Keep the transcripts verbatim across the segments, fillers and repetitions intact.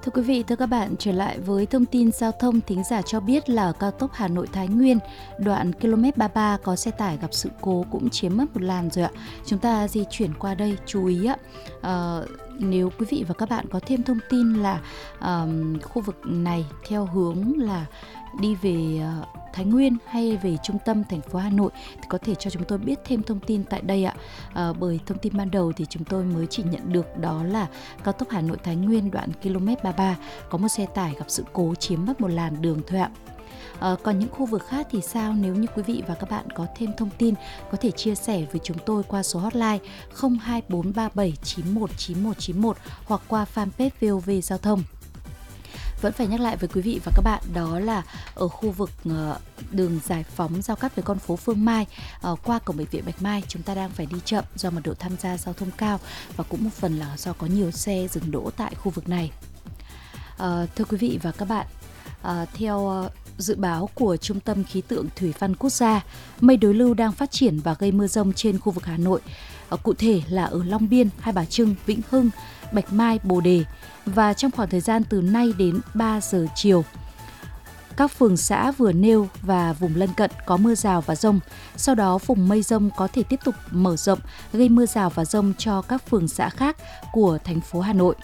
Thưa quý vị, thưa các bạn, trở lại với thông tin giao thông, thính giả cho biết là ở cao tốc Hà Nội Thái Nguyên, đoạn ki lô mét ba mươi ba có xe tải gặp sự cố cũng chiếm mất một làn rồi ạ. Chúng ta di chuyển qua đây, chú ý ạ. Uh, nếu quý vị và các bạn có thêm thông tin là uh, khu vực này theo hướng là đi về uh, Thái Nguyên hay về trung tâm thành phố Hà Nội thì có thể cho chúng tôi biết thêm thông tin tại đây ạ. À, bởi thông tin ban đầu thì chúng tôi mới chỉ nhận được đó là cao tốc Hà Nội Thái Nguyên đoạn ki lô mét ba mươi ba có một xe tải gặp sự cố chiếm mất một làn đường thôi ạ. À, còn những khu vực khác thì sao? Nếu như quý vị và các bạn có thêm thông tin có thể chia sẻ với chúng tôi qua số hotline không hai bốn ba bảy chín một chín một chín một hoặc qua fanpage vê o vê Giao thông. Vẫn phải nhắc lại với quý vị và các bạn đó là ở khu vực uh, đường Giải Phóng giao cắt với con phố Phương Mai uh, qua cổng bệnh viện Bạch Mai, chúng ta đang phải đi chậm do mật độ tham gia giao thông cao và cũng một phần là do có nhiều xe dừng đỗ tại khu vực này. Uh, thưa quý vị và các bạn, uh, theo uh, dự báo của Trung tâm Khí tượng Thủy văn Quốc gia, mây đối lưu đang phát triển và gây mưa rông trên khu vực Hà Nội. Uh, cụ thể là ở Long Biên, Hai Bà Trưng, Vĩnh Hưng, Bạch Mai, Bồ Đề. Và trong khoảng thời gian từ nay đến ba giờ chiều, các phường xã vừa nêu và vùng lân cận có mưa rào và dông. Sau đó vùng mây dông có thể tiếp tục mở rộng, gây mưa rào và dông cho các phường xã khác của thành phố Hà Nội.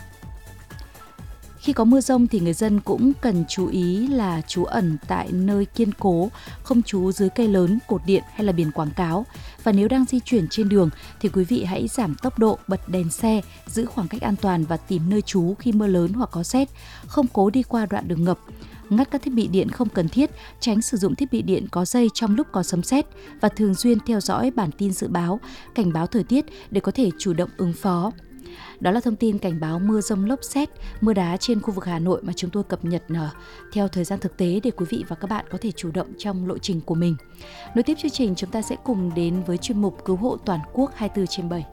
Khi có mưa dông thì người dân cũng cần chú ý là trú ẩn tại nơi kiên cố, không trú dưới cây lớn, cột điện hay là biển quảng cáo. Và nếu đang di chuyển trên đường thì quý vị hãy giảm tốc độ, bật đèn xe, giữ khoảng cách an toàn và tìm nơi trú khi mưa lớn hoặc có sét, không cố đi qua đoạn đường ngập. Ngắt các thiết bị điện không cần thiết, tránh sử dụng thiết bị điện có dây trong lúc có sấm sét và thường xuyên theo dõi bản tin dự báo, cảnh báo thời tiết để có thể chủ động ứng phó. Đó là thông tin cảnh báo mưa dông lốc sét, mưa đá trên khu vực Hà Nội mà chúng tôi cập nhật uh, theo thời gian thực tế để quý vị và các bạn có thể chủ động trong lộ trình của mình. Nối tiếp chương trình, chúng ta sẽ cùng đến với chuyên mục Cứu hộ toàn quốc hai mươi bốn trên bảy.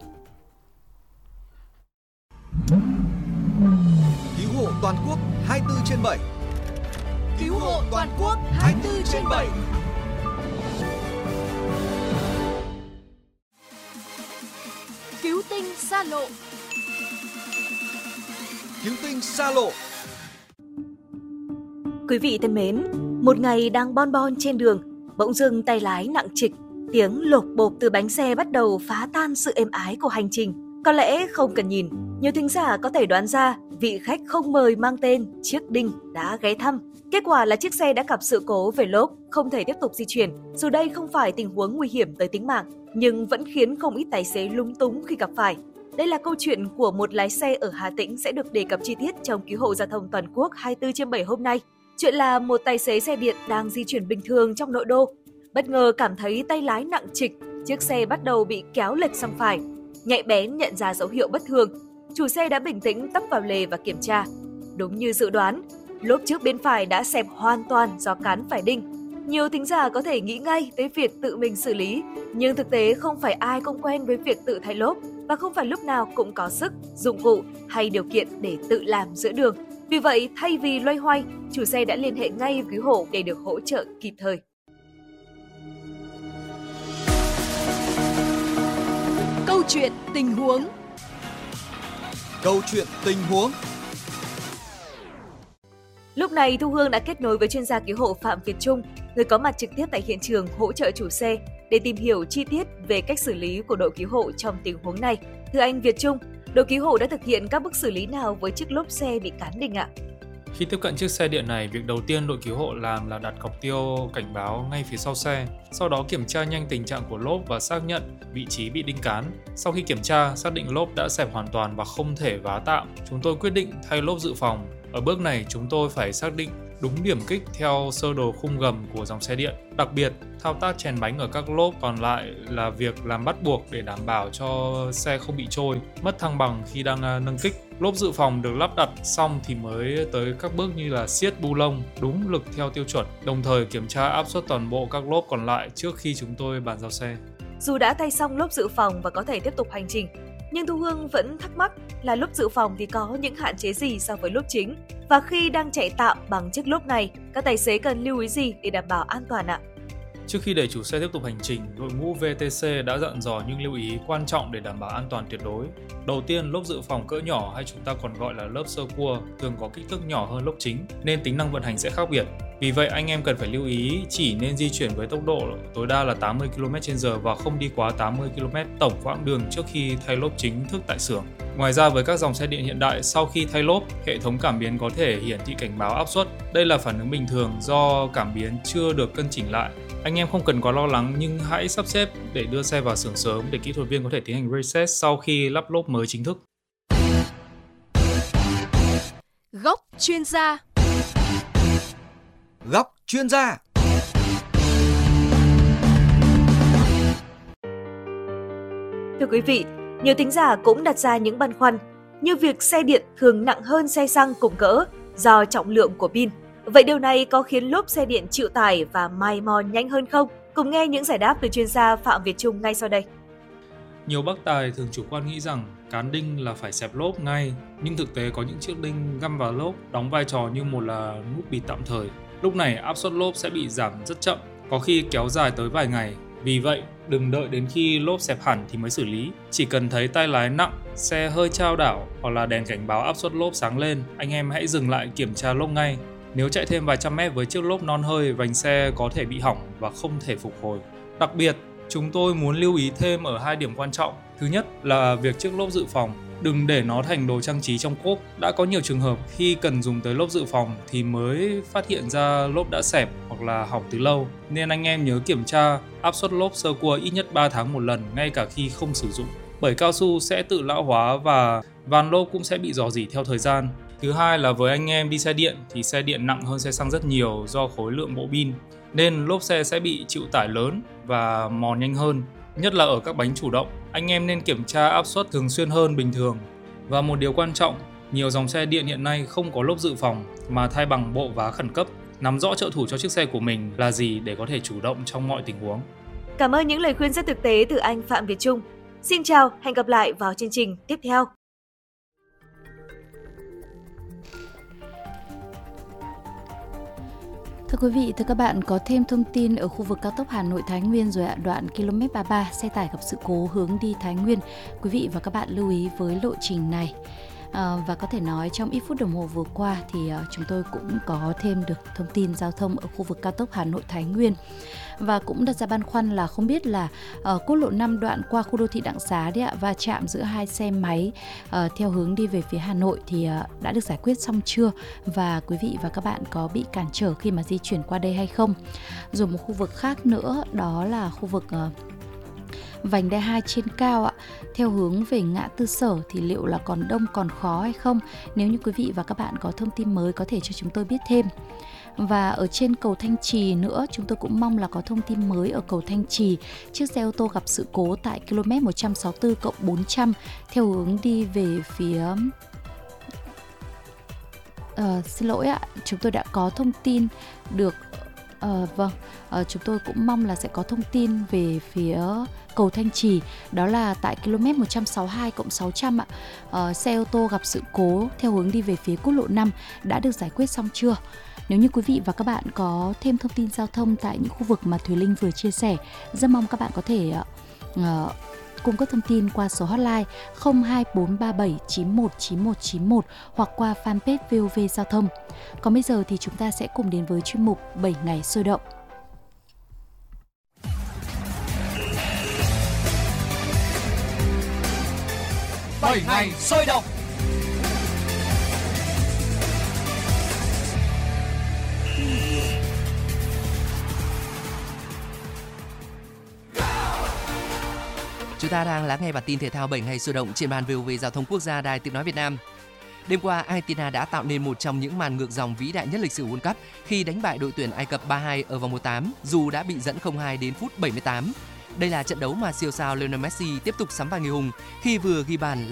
Cứu hộ toàn quốc hai mươi bốn trên bảy. Cứu hộ toàn quốc hai mươi bốn trên bảy. Cứu tinh xa lộ. Cứu tinh xa lộ. Quý vị thân mến, một ngày đang bon bon trên đường, bỗng dưng tay lái nặng trịch, tiếng lộp bộp từ bánh xe bắt đầu phá tan sự êm ái của hành trình. Có lẽ không cần nhìn, nhiều thính giả có thể đoán ra vị khách không mời mang tên Chiếc Đinh đã ghé thăm. Kết quả là chiếc xe đã gặp sự cố về lốp, không thể tiếp tục di chuyển. Dù đây không phải tình huống nguy hiểm tới tính mạng, nhưng vẫn khiến không ít tài xế lúng túng khi gặp phải. Đây là câu chuyện của một lái xe ở Hà Tĩnh sẽ được đề cập chi tiết trong Cứu hộ giao thông toàn quốc hai mươi bốn trên bảy hôm nay. Chuyện là một tài xế xe điện đang di chuyển bình thường trong nội đô. Bất ngờ cảm thấy tay lái nặng trịch, chiếc xe bắt đầu bị kéo lệch sang phải. Nhạy bén nhận ra dấu hiệu bất thường, chủ xe đã bình tĩnh tấp vào lề và kiểm tra. Đúng như dự đoán, lốp trước bên phải đã xẹp hoàn toàn do cán phải đinh. Nhiều thính giả có thể nghĩ ngay tới việc tự mình xử lý, nhưng thực tế không phải ai cũng quen với việc tự thay lốp và không phải lúc nào cũng có sức, dụng cụ hay điều kiện để tự làm giữa đường. Vì vậy, thay vì loay hoay, chủ xe đã liên hệ ngay với cứu hộ để được hỗ trợ kịp thời. Câu chuyện tình huống. Câu chuyện tình huống. Lúc này, Thu Hương đã kết nối với chuyên gia cứu hộ Phạm Việt Trung, người có mặt trực tiếp tại hiện trường hỗ trợ chủ xe để tìm hiểu chi tiết về cách xử lý của đội cứu hộ trong tình huống này. Thưa anh Việt Trung, đội cứu hộ đã thực hiện các bước xử lý nào với chiếc lốp xe bị cán đinh ạ? Khi tiếp cận chiếc xe điện này, việc đầu tiên đội cứu hộ làm là đặt cọc tiêu cảnh báo ngay phía sau xe. Sau đó kiểm tra nhanh tình trạng của lốp và xác nhận vị trí bị đinh cán. Sau khi kiểm tra, xác định lốp đã xẹp hoàn toàn và không thể vá tạm, chúng tôi quyết định thay lốp dự phòng. Ở bước này, chúng tôi phải xác định đúng điểm kích theo sơ đồ khung gầm của dòng xe điện. Đặc biệt, thao tác chèn bánh ở các lốp còn lại là việc làm bắt buộc để đảm bảo cho xe không bị trôi, mất thăng bằng khi đang nâng kích. Lốp dự phòng được lắp đặt xong thì mới tới các bước như là siết bu lông đúng lực theo tiêu chuẩn, đồng thời kiểm tra áp suất toàn bộ các lốp còn lại trước khi chúng tôi bàn giao xe. Dù đã thay xong lốp dự phòng và có thể tiếp tục hành trình, nhưng Thu Hương vẫn thắc mắc là lốp dự phòng thì có những hạn chế gì so với lốp chính? Và khi đang chạy tạm bằng chiếc lốp này, các tài xế cần lưu ý gì để đảm bảo an toàn ạ? Trước khi để chủ xe tiếp tục hành trình, đội ngũ vê tê xê đã dặn dò những lưu ý quan trọng để đảm bảo an toàn tuyệt đối. Đầu tiên, lốp dự phòng cỡ nhỏ hay chúng ta còn gọi là lớp sơ cua thường có kích thước nhỏ hơn lốp chính nên tính năng vận hành sẽ khác biệt. Vì vậy anh em cần phải lưu ý chỉ nên di chuyển với tốc độ tối đa là tám mươi ki lô mét trên giờ và không đi quá tám mươi ki lô mét tổng quãng đường trước khi thay lốp chính thức tại xưởng. Ngoài ra với các dòng xe điện hiện đại, sau khi thay lốp, hệ thống cảm biến có thể hiển thị cảnh báo áp suất. Đây là phản ứng bình thường do cảm biến chưa được cân chỉnh lại. Anh em không cần quá lo lắng nhưng hãy sắp xếp để đưa xe vào xưởng sớm để kỹ thuật viên có thể tiến hành reset sau khi lắp lốp mới chính thức. Góc chuyên gia. Góc chuyên gia. Thưa quý vị, nhiều thính giả cũng đặt ra những băn khoăn như việc xe điện thường nặng hơn xe xăng cùng cỡ do trọng lượng của pin. Vậy điều này có khiến lốp xe điện chịu tải và mài mòn nhanh hơn không? Cùng nghe những giải đáp từ chuyên gia Phạm Việt Trung ngay sau đây. Nhiều bác tài thường chủ quan nghĩ rằng cán đinh là phải xẹp lốp ngay, nhưng thực tế có những chiếc đinh găm vào lốp đóng vai trò như một là nút bịt tạm thời. Lúc này áp suất lốp sẽ bị giảm rất chậm, có khi kéo dài tới vài ngày. Vì vậy, đừng đợi đến khi lốp xẹp hẳn thì mới xử lý. Chỉ cần thấy tay lái nặng, xe hơi chao đảo hoặc là đèn cảnh báo áp suất lốp sáng lên, anh em hãy dừng lại kiểm tra lốp ngay. Nếu chạy thêm vài trăm mét với chiếc lốp non hơi, vành xe có thể bị hỏng và không thể phục hồi. Đặc biệt, chúng tôi muốn lưu ý thêm ở hai điểm quan trọng. Thứ nhất là việc chiếc lốp dự phòng. Đừng để nó thành đồ trang trí trong cốp. Đã có nhiều trường hợp khi cần dùng tới lốp dự phòng thì mới phát hiện ra lốp đã xẹp hoặc là hỏng từ lâu. Nên anh em nhớ kiểm tra áp suất lốp sơ cua ít nhất ba tháng một lần ngay cả khi không sử dụng. Bởi cao su sẽ tự lão hóa và van lốp cũng sẽ bị rò rỉ theo thời gian. Thứ hai là với anh em đi xe điện thì xe điện nặng hơn xe xăng rất nhiều do khối lượng bộ pin. Nên lốp xe sẽ bị chịu tải lớn và mòn nhanh hơn. Nhất là ở các bánh chủ động, anh em nên kiểm tra áp suất thường xuyên hơn bình thường. Và một điều quan trọng, nhiều dòng xe điện hiện nay không có lốp dự phòng mà thay bằng bộ vá khẩn cấp. Nắm rõ trợ thủ cho chiếc xe của mình là gì để có thể chủ động trong mọi tình huống. Cảm ơn những lời khuyên rất thực tế từ anh Phạm Việt Trung. Xin chào, hẹn gặp lại vào chương trình tiếp theo. Thưa quý vị, thưa các bạn, có thêm thông tin ở khu vực cao tốc Hà Nội Thái Nguyên rồi ạ, đoạn ki lô mét ba mươi ba, xe tải gặp sự cố hướng đi Thái Nguyên. Quý vị và các bạn lưu ý với lộ trình này. À, và có thể nói trong ít phút đồng hồ vừa qua thì uh, chúng tôi cũng có thêm được thông tin giao thông ở khu vực cao tốc Hà Nội Thái Nguyên. Và cũng đặt ra băn khoăn là không biết là uh, quốc lộ năm đoạn qua khu đô thị Đặng Xá đấy ạ, va chạm giữa hai xe máy uh, theo hướng đi về phía Hà Nội thì uh, đã được giải quyết xong chưa? Và quý vị và các bạn có bị cản trở khi mà di chuyển qua đây hay không? Rồi một khu vực khác nữa đó là khu vực uh, vành đai hai trên cao ạ, theo hướng về ngã tư Sở thì liệu là còn đông còn khó hay không? Nếu như quý vị và các bạn có thông tin mới có thể cho chúng tôi biết thêm. Và ở trên cầu Thanh Trì nữa, chúng tôi cũng mong là có thông tin mới ở cầu Thanh Trì. Chiếc xe ô tô gặp sự cố tại ki lô mét một trăm sáu mươi tư cộng bốn trăm theo hướng đi về phía... Uh, xin lỗi ạ, chúng tôi đã có thông tin được... Uh, vâng, uh, chúng tôi cũng mong là sẽ có thông tin về phía cầu Thanh Trì, đó là tại ki lô mét một trăm sáu mươi hai cộng sáu trăm ạ. Uh, xe ô tô gặp sự cố theo hướng đi về phía quốc lộ năm đã được giải quyết xong chưa? Nếu như quý vị và các bạn có thêm thông tin giao thông tại những khu vực mà Thùy Linh vừa chia sẻ, rất mong các bạn có thể uh, uh, cung cấp thông tin qua số hotline không hai bốn ba bảy chín một chín một chín một hoặc qua fanpage vê o vê Giao thông. Còn bây giờ thì chúng ta sẽ cùng đến với chuyên mục bảy ngày sôi động. bảy ngày sôi động. Chúng ta đang lắng nghe bản tin thể thao bảy ngày sôi động trên ban vê o vê Giao thông Quốc gia Đài Tiếng nói Việt Nam. Đêm qua, Argentina đã tạo nên một trong những màn ngược dòng vĩ đại nhất lịch sử World Cup khi đánh bại đội tuyển Ai Cập ba hai ở vòng một tám dù đã bị dẫn không hai đến phút bảy mươi tám. Đây là trận đấu mà siêu sao Lionel Messi tiếp tục sắm vai người hùng khi vừa ghi bàn